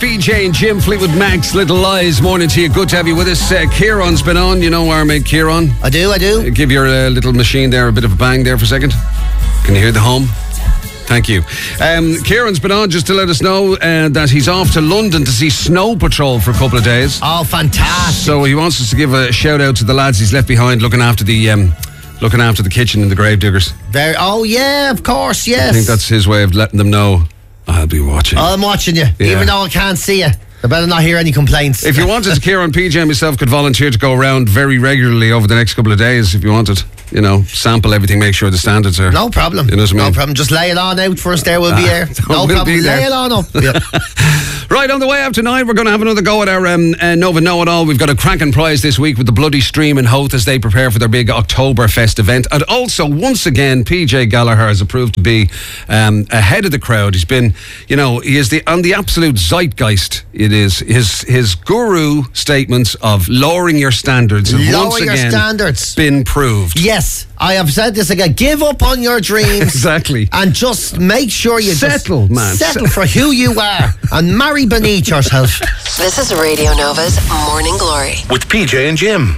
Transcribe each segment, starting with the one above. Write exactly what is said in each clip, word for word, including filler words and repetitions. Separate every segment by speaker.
Speaker 1: P J and Jim, Fleetwood Mac's Little Lies. Morning to you. Good to have you with us. Uh, Kieran's been on. You know our mate Kieran.
Speaker 2: I do, I do.
Speaker 1: Uh, give your uh, little machine there a bit of a bang there for a second. Can you hear the hum? Thank you. Um, Kieran's been on just to let us know uh, that he's off to London to see Snow Patrol for a couple of days.
Speaker 2: Oh, fantastic.
Speaker 1: So he wants us to give a shout out to the lads he's left behind looking after the... Um, looking after the kitchen and the Gravediggers.
Speaker 2: Very, oh, yeah, of course, yes.
Speaker 1: I think that's his way of letting them know I'll be watching.
Speaker 2: I'm watching you,
Speaker 1: Yeah.
Speaker 2: even though I can't see you. I better not hear any complaints.
Speaker 1: If you wanted, Kieran, P J and myself could volunteer to go around very regularly over the next couple of days if you wanted. You know, sample everything, make sure the standards are...
Speaker 2: No problem.
Speaker 1: You know what I mean?
Speaker 2: No problem. Just lay it on out for us there, we'll be
Speaker 1: Ah,
Speaker 2: here. No
Speaker 1: we'll
Speaker 2: problem.
Speaker 1: be there.
Speaker 2: Lay it on up. Yep.
Speaker 1: Right, on the way up tonight, we're going to have another go at our um, uh, Nova Know-It-All. We've got a cracking prize this week with the Bloody Stream in Howth as they prepare for their big Oktoberfest event. And also, once again, P J Gallagher has approved to be um, ahead of the crowd. He's been, you know, he is the on the absolute zeitgeist. It is his his guru statements of lowering your standards have
Speaker 2: Lower
Speaker 1: once
Speaker 2: your
Speaker 1: again
Speaker 2: standards.
Speaker 1: been proved.
Speaker 2: Yes, I have said this again. Give up on your dreams.
Speaker 1: Exactly.
Speaker 2: And just make sure you
Speaker 1: Settle,
Speaker 2: just
Speaker 1: man.
Speaker 2: settle for who you are and marry beneath yourself.
Speaker 3: This is Radio Nova's Morning Glory.
Speaker 4: With P J and Jim.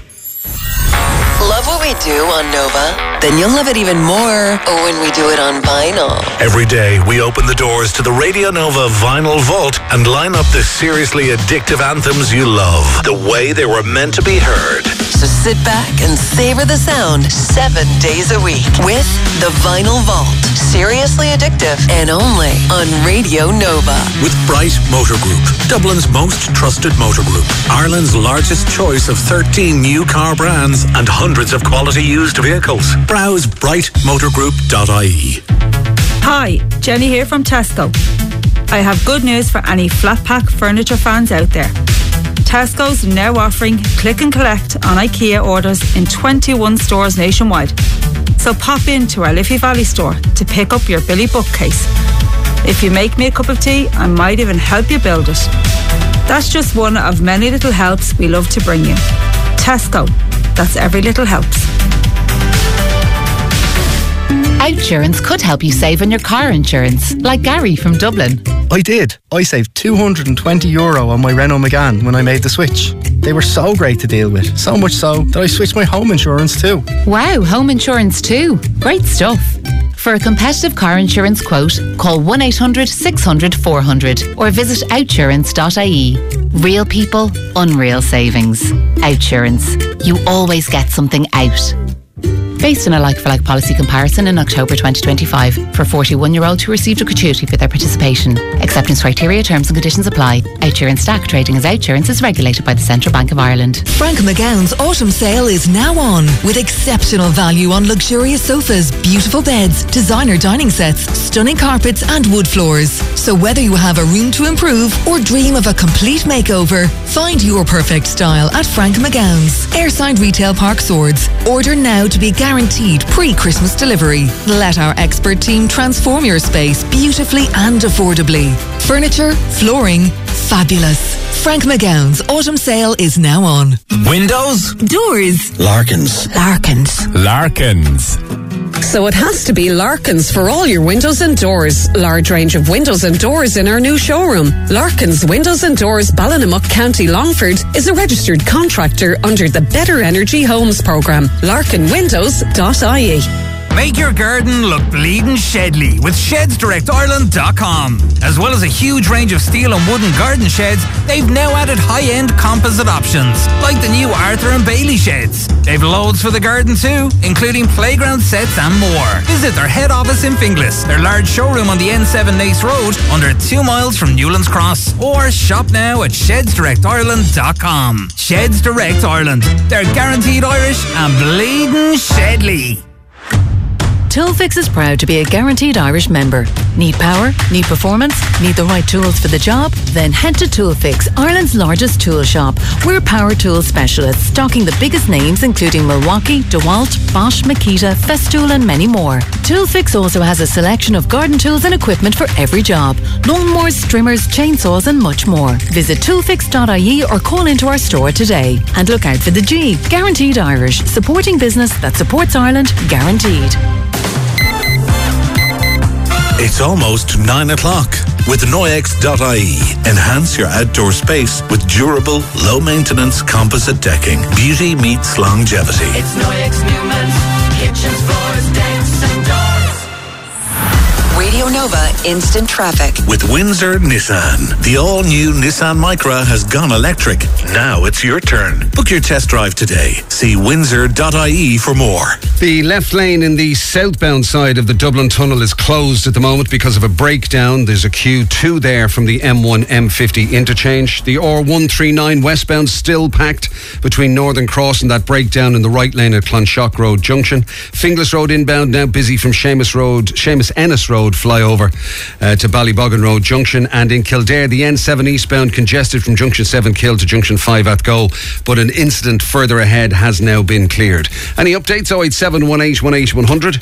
Speaker 3: Love what we do on Nova? Then you'll love it even more when we do it on vinyl.
Speaker 4: Every day we open the doors to the Radio Nova Vinyl Vault and line up the seriously addictive anthems you love, the way they were meant to be heard.
Speaker 3: So sit back and savor the sound seven days a week with the Vinyl Vault. Seriously addictive and only on Radio Nova.
Speaker 4: With Bright Motor Group, Dublin's most trusted motor group, Ireland's largest choice of thirteen new car brands and hundreds of quality used vehicles. Browse bright motor group dot I E.
Speaker 5: Hi, Jenny here from Tesco. I have good news for any flat pack furniture fans out there. Tesco's now offering click and collect on IKEA orders in twenty-one stores nationwide. So pop into our Liffey Valley store to pick up your Billy bookcase. If you make me a cup of tea, I might even help you build it. That's just one of many little helps we love to bring you. Tesco, that's every little helps.
Speaker 6: Outsurance could help you save on your car insurance, like Gary from Dublin.
Speaker 7: I did. I saved two hundred twenty euro on my Renault Megane when I made the switch. They were so great to deal with, so much so that I switched my home insurance too.
Speaker 6: Wow, home insurance too. Great stuff. For a competitive car insurance quote, call one eight hundred six hundred four hundred or visit outsurance dot I E. Real people, unreal savings. Outsurance. You always get something out. Based on a like-for-like policy comparison in October twenty twenty-five for forty-one-year-olds who received a gratuity for their participation. Acceptance criteria, terms and conditions apply. Outsurance S T A C trading as Outsurance is regulated by the Central Bank of Ireland.
Speaker 8: Frank McGowan's autumn sale is now on with exceptional value on luxurious sofas, beautiful beds, designer dining sets, stunning carpets and wood floors. So whether you have a room to improve or dream of a complete makeover, find your perfect style at Frank McGowan's. Airside Retail Park Swords. Order now to be guaranteed Guaranteed pre-Christmas delivery. Let our expert team transform your space beautifully and affordably. Furniture, flooring, fabulous. Frank McGowan's autumn sale is now on.
Speaker 9: Windows?
Speaker 8: Doors.
Speaker 4: Larkins.
Speaker 8: Larkins.
Speaker 9: Larkins.
Speaker 10: So it has to be Larkins for all your windows and doors. Large range of windows and doors in our new showroom. Larkins Windows and Doors, Ballinamuck, County Longford, is a registered contractor under the Better Energy Homes programme. larkin windows dot I E.
Speaker 9: Make your garden look bleeding Shedley with sheds direct ireland dot com. As well as a huge range of steel and wooden garden sheds, they've now added high-end composite options, like the new Arthur and Bailey sheds. They've loads for the garden too, including playground sets and more. Visit their head office in Finglas, their large showroom on the N seven Nace Road, under two miles from Newlands Cross, or shop now at sheds direct ireland dot com. Sheds Direct Ireland. They're guaranteed Irish and bleeding Shedley.
Speaker 8: Toolfix is proud to be a guaranteed Irish member. Need power? Need performance? Need the right tools for the job? Then head to Toolfix, Ireland's largest tool shop. We're power tool specialists, stocking the biggest names including Milwaukee, DeWalt, Bosch, Makita, Festool and many more. Toolfix also has a selection of garden tools and equipment for every job. Lawnmowers, trimmers, chainsaws and much more. Visit toolfix dot I E or call into our store today. And look out for the G, Guaranteed Irish, supporting business that supports Ireland, guaranteed.
Speaker 4: It's almost nine o'clock. with Noyex dot I E. Enhance your outdoor space with durable, low-maintenance composite decking. Beauty meets longevity.
Speaker 11: It's Noyex Newman's kitchens, floors, decks and doors.
Speaker 3: Radio Nova Instant Traffic.
Speaker 4: With Windsor Nissan. The all-new Nissan Micra has gone electric. Now it's your turn. Book your test drive today. See Windsor dot I E for more.
Speaker 1: The left lane in the southbound side of the Dublin Tunnel is closed at the moment because of a breakdown. There's a queue two there from the M one M fifty interchange. The R one thirty-nine westbound still packed between Northern Cross and that breakdown in the right lane at Clonshock Road Junction. Finglas Road inbound now busy from Seamus Road, Seamus Ennis Road flyover uh, to Ballyboggin Road Junction, and in Kildare the N seven eastbound congested from Junction seven Kill to Junction five at Go, but an incident further ahead has now been cleared. Any updates? oh eight seven one eight one eight one hundred.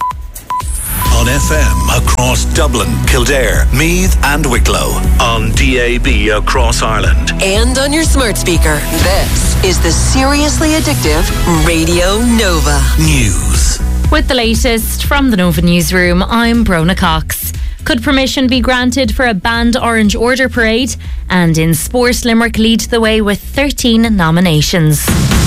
Speaker 4: On F M across Dublin, Kildare, Meath and Wicklow. On D A B across Ireland.
Speaker 3: And on your smart speaker. This is the Seriously Addictive Radio Nova
Speaker 4: News.
Speaker 12: With the latest from the Nova Newsroom, I'm Brona Cox. Could permission be granted for a banned Orange Order parade? And in sport, Limerick lead the way with thirteen nominations.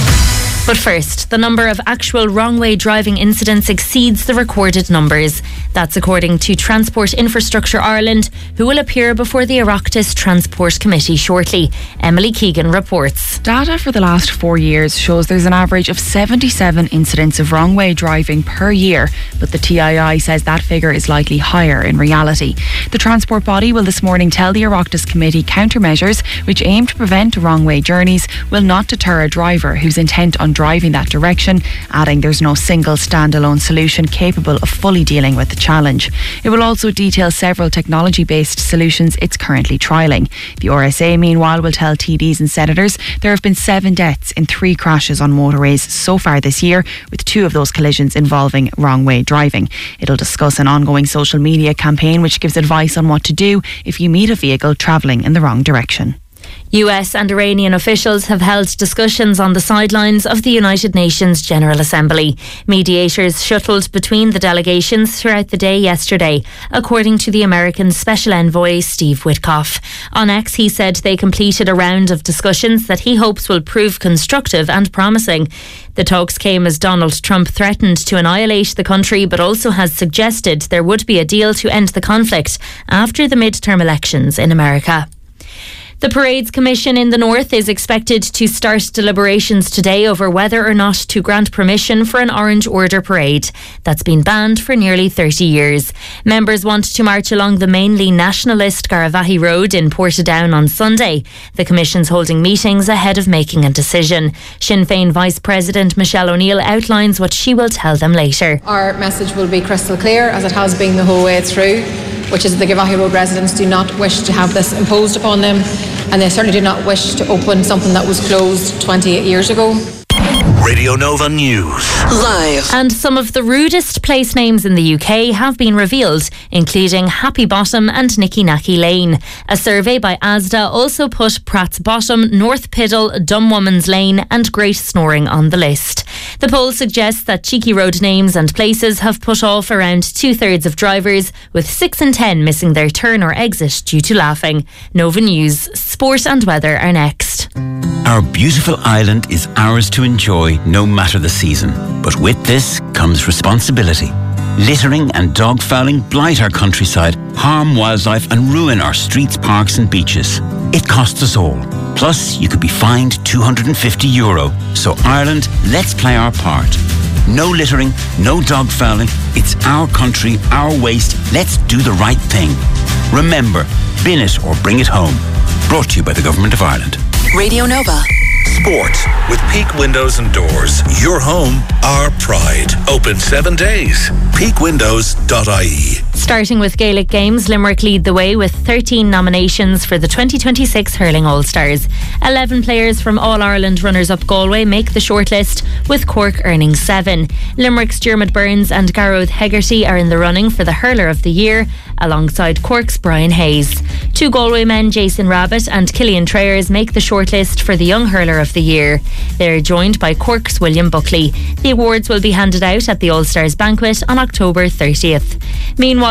Speaker 12: But first, the number of actual wrong-way driving incidents exceeds the recorded numbers. That's according to Transport Infrastructure Ireland, who will appear before the Oireachtas Transport Committee shortly. Emily Keegan reports.
Speaker 13: Data for the last four years shows there's an average of seventy-seven incidents of wrong-way driving per year, but the T I I says that figure is likely higher in reality. The transport body will this morning tell the Oireachtas Committee countermeasures which aim to prevent wrong-way journeys will not deter a driver who's intent on driving that direction, adding there's no single standalone solution capable of fully dealing with the challenge. It will also detail several technology-based solutions it's currently trialling. The R S A, meanwhile, will tell T Ds and senators there have been seven deaths in three crashes on motorways so far this year, with two of those collisions involving wrong-way driving. It'll discuss an ongoing social media campaign which gives advice on what to do if you meet a vehicle travelling in the wrong direction.
Speaker 12: U S and Iranian officials have held discussions on the sidelines of the United Nations General Assembly. Mediators shuttled between the delegations throughout the day yesterday, according to the American Special Envoy Steve Witkoff. On X, he said they completed a round of discussions that he hopes will prove constructive and promising. The talks came as Donald Trump threatened to annihilate the country, but also has suggested there would be a deal to end the conflict after the midterm elections in America. The Parades Commission in the North is expected to start deliberations today over whether or not to grant permission for an Orange Order parade that's been banned for nearly thirty years. Members want to march along the mainly nationalist Garavaghey Road in Portadown on Sunday. The Commission's holding meetings ahead of making a decision. Sinn Féin Vice President Michelle O'Neill outlines what she will tell them later.
Speaker 14: Our message will be crystal clear, as it has been the whole way through, which is the Garavaghey Road residents do not wish to have this imposed upon them, and they certainly do not wish to open something that was closed twenty-eight years ago.
Speaker 4: Radio Nova News.
Speaker 3: Live.
Speaker 12: And some of the rudest place names in the U K have been revealed, including Happy Bottom and Nicky Nacky Lane. A survey by Asda also put Pratt's Bottom, North Piddle, Dumb Woman's Lane and Great Snoring on the list. The poll suggests that cheeky road names and places have put off around two-thirds of drivers, with six in ten missing their turn or exit due to laughing. Nova News, sport and weather are next.
Speaker 15: Our beautiful island is ours to enjoy no matter the season. But with this comes responsibility. Littering and dog fouling blight our countryside, harm wildlife and ruin our streets, parks and beaches. It costs us all. Plus, you could be fined two hundred fifty euro. So Ireland, let's play our part. No littering, no dog fouling. It's our country, our waste. Let's do the right thing. Remember, bin it or bring it home. Brought to you by the Government of Ireland.
Speaker 3: Radio Nova.
Speaker 4: Sport with Peak Windows and Doors. Your home, our pride. Open seven days. peak windows dot I E.
Speaker 12: Starting with Gaelic Games, Limerick lead the way with thirteen nominations for the twenty twenty-six Hurling All-Stars. eleven players from All-Ireland runners-up Galway make the shortlist, with Cork earning seven. Limerick's Dermot Burns and Gareth Hegarty are in the running for the Hurler of the Year, alongside Cork's Brian Hayes. Two Galway men, Jason Rabbit and Killian Trayers, make the shortlist for the Young Hurler of the Year. They're joined by Cork's William Buckley. The awards will be handed out at the All-Stars banquet on October thirtieth. Meanwhile,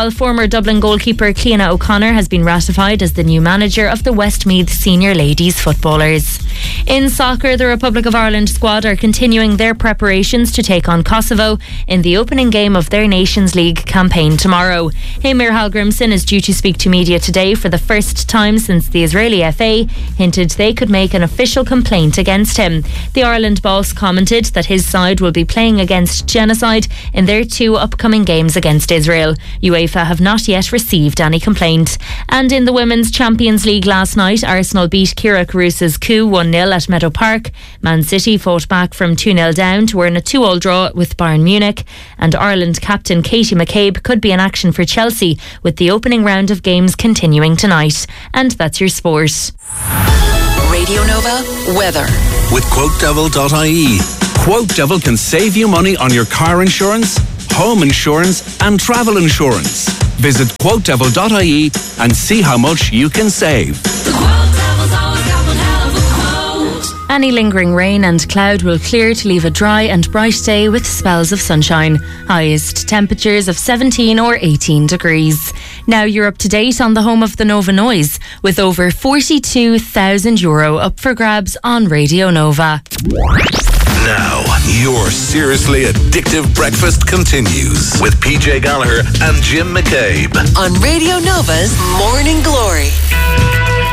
Speaker 12: football, former Dublin goalkeeper Cleona O'Connor has been ratified as the new manager of the Westmeath Senior Ladies Footballers. In soccer, the Republic of Ireland squad are continuing their preparations to take on Kosovo in the opening game of their Nations League campaign tomorrow. Heimir Hallgrimsson is due to speak to media today for the first time since the Israeli F A hinted they could make an official complaint against him. The Ireland boss commented that his side will be playing against genocide in their two upcoming games against Israel. UEFA have not yet received any complaint. And in the Women's Champions League last night, Arsenal beat Kira Carusa's Coup one nil at Meadow Park. Man City fought back from two nil down to earn a two all draw with Bayern Munich. And Ireland captain Katie McCabe could be in action for Chelsea with the opening round of games continuing tonight. And that's your sport.
Speaker 3: Radio Nova weather.
Speaker 4: With quote devil dot I E. Quote Devil can save you money on your car insurance, home insurance and travel insurance. Visit quote devil dot I E and see how much you can save.
Speaker 12: Any lingering rain and cloud will clear to leave a dry and bright day with spells of sunshine. Highest temperatures of seventeen or eighteen degrees. Now you're up to date on the home of the Nova Noise with over forty-two thousand euro up for grabs on Radio Nova.
Speaker 4: Now, your seriously addictive breakfast continues with P J Gallagher and Jim McCabe
Speaker 3: on Radio Nova's Morning Glory.